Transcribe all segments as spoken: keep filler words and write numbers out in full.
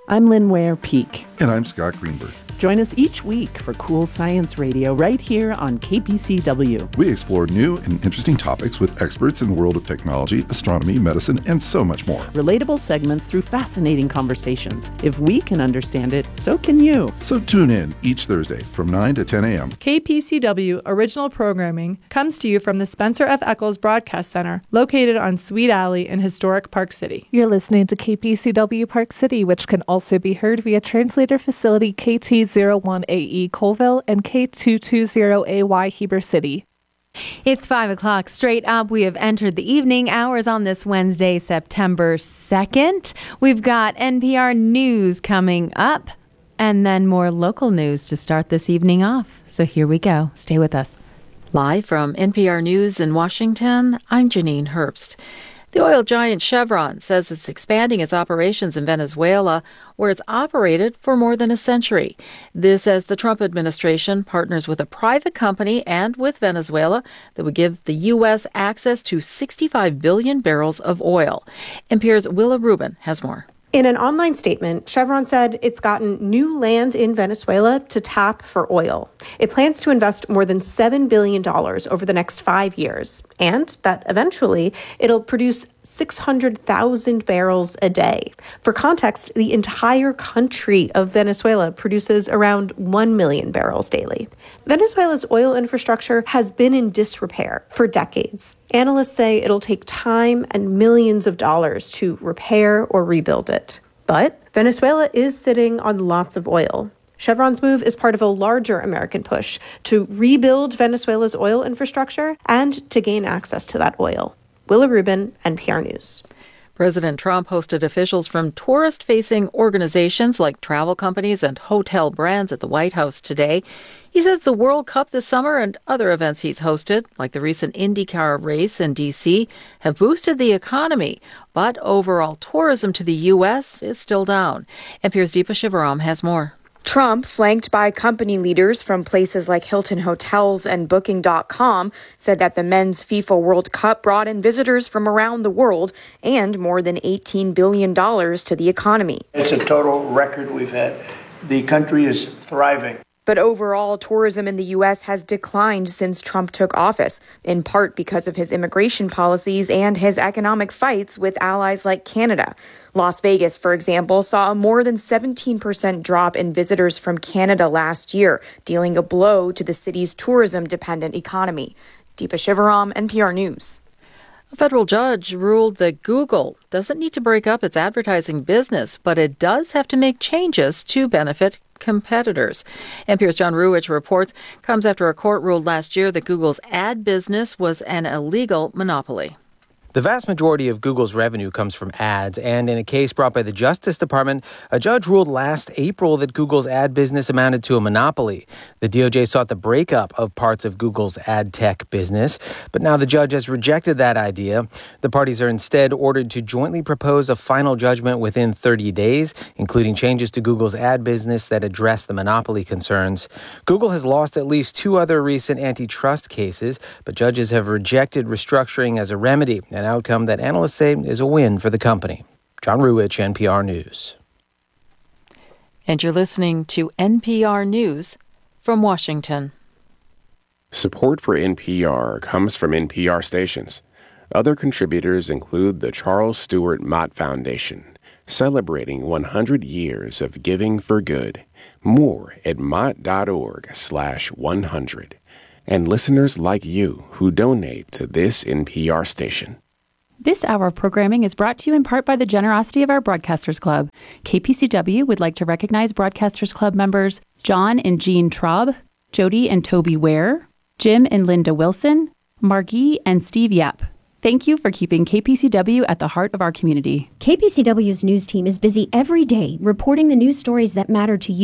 I'm Lynn Ware Peak. And I'm Scott Greenberg. Join us each week for Cool Science Radio right here on K P C W. We explore new and interesting topics with experts in the world of technology, astronomy, medicine, and so much more. Relatable segments through fascinating conversations. If we can understand it, so can you. So tune in each Thursday from nine to ten a.m. K P C W original programming comes to you from the Spencer F. Eccles Broadcast Center, located on Sweet Alley in historic Park City. You're listening to K P C W Park City, which can also be heard via translator facility K T zero one A E Colville and K two two zero A Y Heber City. It's five o'clock straight up. We have entered the evening hours on this Wednesday, September second. We've got N P R News coming up and then more local news to start this evening off. So here we go. Stay with us. Live from N P R News in Washington, I'm Janine Herbst. The oil giant Chevron says it's expanding its operations in Venezuela, where it's operated for more than a century. This as the Trump administration partners with a private company and with Venezuela that would give the U S access to sixty-five billion barrels of oil. N P R's Willa Rubin has more. In an online statement, Chevron said it's gotten new land in Venezuela to tap for oil. It plans to invest more than seven billion dollars over the next five years, and that eventually it'll produce six hundred thousand barrels a day. For context, the entire country of Venezuela produces around one million barrels daily. Venezuela's oil infrastructure has been in disrepair for decades. Analysts say it'll take time and millions of dollars to repair or rebuild it. But Venezuela is sitting on lots of oil. Chevron's move is part of a larger American push to rebuild Venezuela's oil infrastructure and to gain access to that oil. Willa Rubin, N P R News. President Trump hosted officials from tourist-facing organizations like travel companies and hotel brands at the White House today. He says the World Cup this summer and other events he's hosted, like the recent IndyCar race in D C, have boosted the economy. But overall tourism to the U S is still down. N P R's Deepa Shivaram has more. Trump, flanked by company leaders from places like Hilton Hotels and Booking dot com, said that the men's FIFA World Cup brought in visitors from around the world and more than eighteen billion dollars to the economy. It's a total record we've had. The country is thriving. But overall, tourism in the U S has declined since Trump took office, in part because of his immigration policies and his economic fights with allies like Canada. Las Vegas, for example, saw a more than seventeen percent drop in visitors from Canada last year, dealing a blow to the city's tourism-dependent economy. Deepa Shivaram, N P R News. A federal judge ruled that Google doesn't need to break up its advertising business, but it does have to make changes to benefit competitors. N P R's John Ruwitch reports comes after a court ruled last year that Google's ad business was an illegal monopoly. The vast majority of Google's revenue comes from ads, and in a case brought by the Justice Department, a judge ruled last April that Google's ad business amounted to a monopoly. The D O J sought the breakup of parts of Google's ad tech business, but now the judge has rejected that idea. The parties are instead ordered to jointly propose a final judgment within thirty days, including changes to Google's ad business that address the monopoly concerns. Google has lost at least two other recent antitrust cases, but judges have rejected restructuring as a remedy, an outcome that analysts say is a win for the company. John Ruwitch, N P R News. And you're listening to N P R News from Washington. Support for N P R comes from N P R stations. Other contributors include the Charles Stewart Mott Foundation, celebrating one hundred years of giving for good. More at mott.org slash 100. And listeners like you who donate to this N P R station. This hour of programming is brought to you in part by the generosity of our Broadcasters Club. K P C W would like to recognize Broadcasters Club members John and Jean Traub, Jody and Toby Ware, Jim and Linda Wilson, Margie and Steve Yap. Thank you for keeping K P C W at the heart of our community. K P C W's news team is busy every day reporting the news stories that matter to you,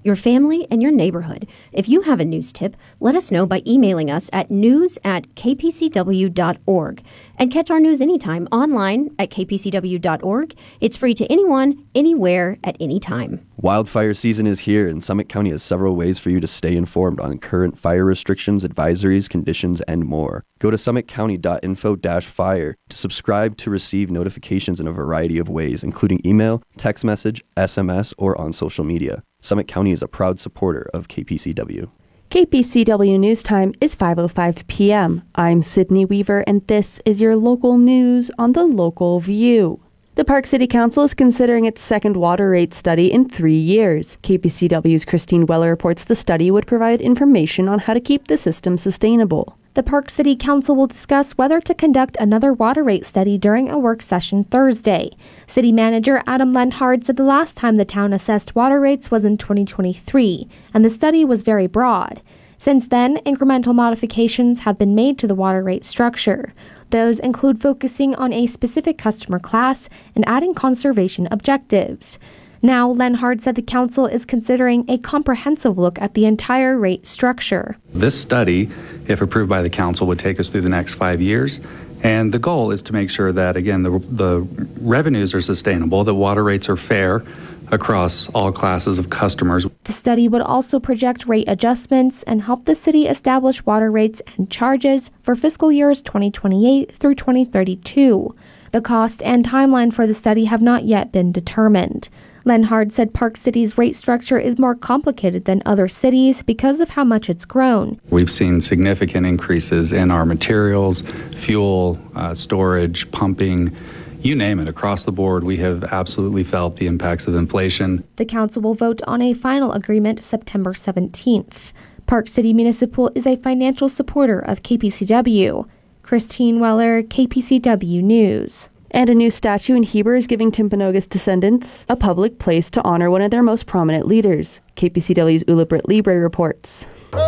your family, and your neighborhood. If you have a news tip, let us know by emailing us at news at k p c w dot org. And catch our news anytime online at k p c w dot org. It's free to anyone, anywhere, at any time. Wildfire season is here, and Summit County has several ways for you to stay informed on current fire restrictions, advisories, conditions, and more. Go to summit county dot info dash fire to subscribe to receive notifications in a variety of ways, including email, text message, S M S, or on social media. Summit County is a proud supporter of K P C W. K P C W News Time is five oh five p.m. I'm Sydney Weaver, and this is your local news on the Local View. The Park City Council is considering its second water rate study in three years. K P C W's Christine Weller reports the study would provide information on how to keep the system sustainable. The Park City Council will discuss whether to conduct another water rate study during a work session Thursday. City Manager Adam Lenhard said the last time the town assessed water rates was in twenty twenty-three, and the study was very broad. Since then, incremental modifications have been made to the water rate structure. Those include focusing on a specific customer class and adding conservation objectives. Now, Lenhard said the council is considering a comprehensive look at the entire rate structure. This study, if approved by the council, would take us through the next five years. And the goal is to make sure that, again, the, the revenues are sustainable, that water rates are fair across all classes of customers. The study would also project rate adjustments and help the city establish water rates and charges for fiscal years twenty twenty-eight through twenty thirty-two. The cost and timeline for the study have not yet been determined. Lenhard said Park City's rate structure is more complicated than other cities because of how much it's grown. We've seen significant increases in our materials, fuel, uh, storage, pumping, you name it. Across the board, we have absolutely felt the impacts of inflation. The council will vote on a final agreement September seventeenth. Park City Municipal is a financial supporter of K P C W. Christine Weller, K P C W News. And a new statue in Heber is giving Timpanogos descendants a public place to honor one of their most prominent leaders. K P C W's Ula Britt Libre reports.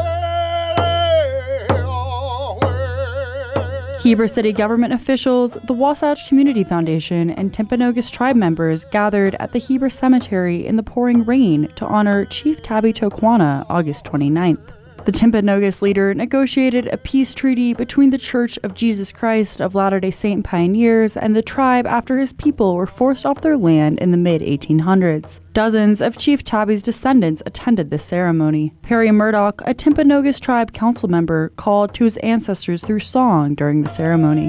Heber City government officials, the Wasatch Community Foundation, and Timpanogos tribe members gathered at the Heber Cemetery in the pouring rain to honor Chief Tabby Tokwana August twenty-ninth. The Timpanogos leader negotiated a peace treaty between the Church of Jesus Christ of Latter-day Saint pioneers and the tribe after his people were forced off their land in the mid eighteen hundreds. Dozens of Chief Tabby's descendants attended this ceremony. Perry Murdoch, a Timpanogos tribe council member, called to his ancestors through song during the ceremony.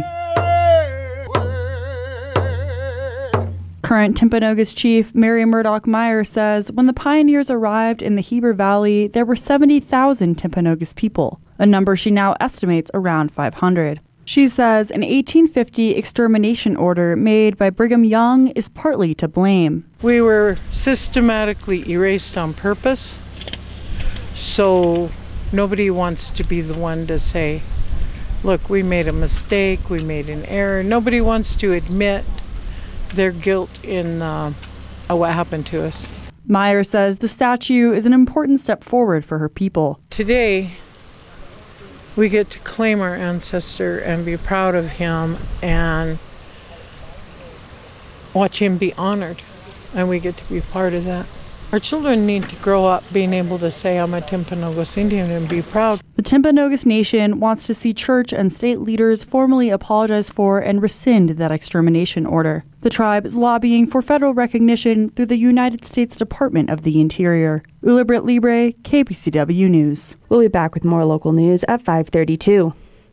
Current Timpanogos chief Mary Murdoch Meyer says when the pioneers arrived in the Heber Valley, there were seventy thousand Timpanogos people, a number she now estimates around five hundred. She says an eighteen fifty extermination order made by Brigham Young is partly to blame. We were systematically erased on purpose, so nobody wants to be the one to say, look, we made a mistake, we made an error. Nobody wants to admit their guilt in uh, what happened to us. Meyer says the statue is an important step forward for her people. Today, we get to claim our ancestor and be proud of him and watch him be honored, and we get to be part of that. Our children need to grow up being able to say, I'm a Timpanogos Indian, and be proud. The Timpanogos Nation wants to see church and state leaders formally apologize for and rescind that extermination order. The tribe is lobbying for federal recognition through the United States Department of the Interior. Ula Britt Libre, K P C W News. We'll be back with more local news at five thirty-two.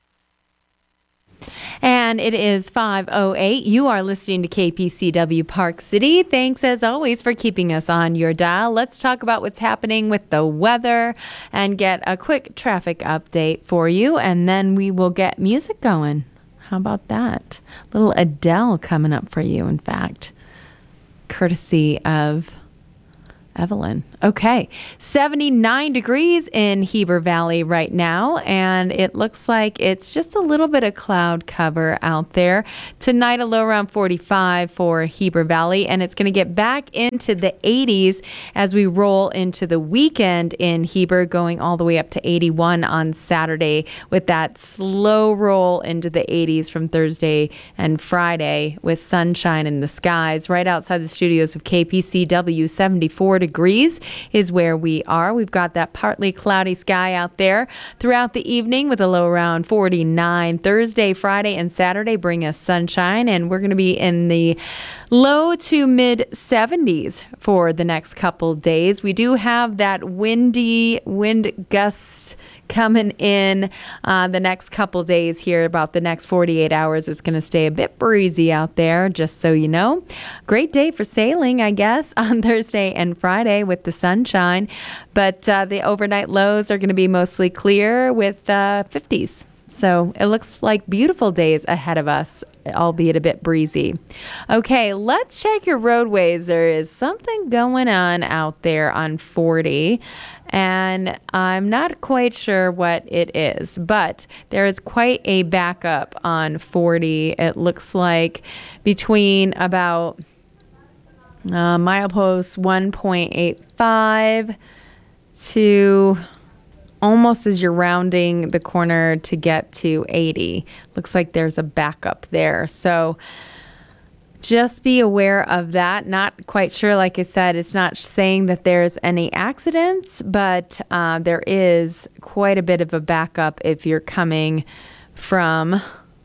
And it is five oh eight. You are listening to K P C W Park City. Thanks, as always, for keeping us on your dial. Let's talk about what's happening with the weather and get a quick traffic update for you, and then we will get music going. How about that? Little Adele coming up for you, in fact, courtesy of Evelyn. Okay, seventy-nine degrees in Heber Valley right now, and it looks like it's just a little bit of cloud cover out there. Tonight, a low around forty-five for Heber Valley, and it's going to get back into the eighties as we roll into the weekend in Heber, going all the way up to eighty-one on Saturday, with that slow roll into the eighties from Thursday and Friday with sunshine in the skies. Right outside the studios of K P C W, seventy-four degrees. degrees is where we are. We've got that partly cloudy sky out there throughout the evening with a low around forty-nine. Thursday, Friday, and Saturday bring us sunshine, and we're going to be in the low to mid seventies for the next couple days. We do have that windy wind gust coming in uh, the next couple days here. About the next forty-eight hours is going to stay a bit breezy out there, just so you know. Great day for sailing, I guess, on Thursday and Friday with the sunshine. But uh, the overnight lows are going to be mostly clear with uh, fifties. So it looks like beautiful days ahead of us, albeit a bit breezy. Okay, let's check your roadways. There is something going on out there on forty, and I'm not quite sure what it is, but there is quite a backup on forty. It looks like between about uh, milepost one point eight five to almost as you're rounding the corner to get to eighty. Looks like there's a backup there. So just be aware of that. Not quite sure, like I said, it's not saying that there's any accidents, but uh, there is quite a bit of a backup if you're coming from,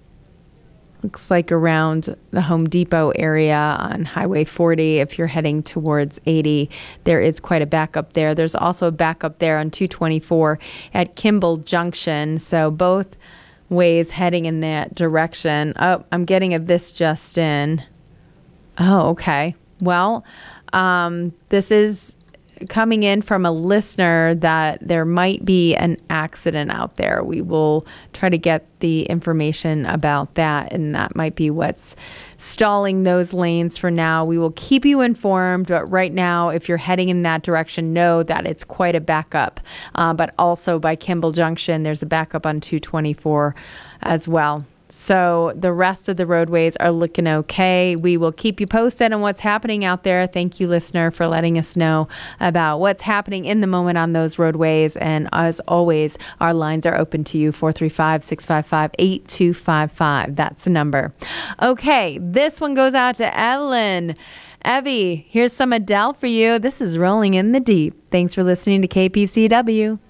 looks like around the Home Depot area on Highway forty. If you're heading towards eighty, there is quite a backup there. There's also a backup there on two twenty-four at Kimball Junction. So both ways heading in that direction. Oh, I'm getting a this just in. Oh, okay. Well, um, this is coming in from a listener that there might be an accident out there. We will try to get the information about that, and that might be what's stalling those lanes for now. We will keep you informed, but right now, if you're heading in that direction, know that it's quite a backup. Uh, but also by Kimball Junction, there's a backup on two twenty-four as well. So the rest of the roadways are looking okay. We will keep you posted on what's happening out there. Thank you, listener, for letting us know about what's happening in the moment on those roadways. And as always, our lines are open to you, four three five, six five five, eight two five five. That's the number. Okay, this one goes out to Evelyn. Evie, here's some Adele for you. This is Rolling in the Deep. Thanks for listening to K P C W.